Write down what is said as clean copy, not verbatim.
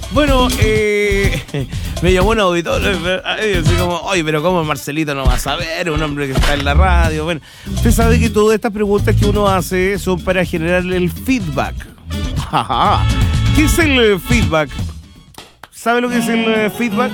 Bueno, me llamó un auditor, así como, oye, pero ¿cómo Marcelito no va a saber? Un hombre que está en la radio. Bueno, usted sabe que todas estas preguntas que uno hace son para generarle el feedback. ¿Qué es el feedback? ¿Sabe lo que es el feedback?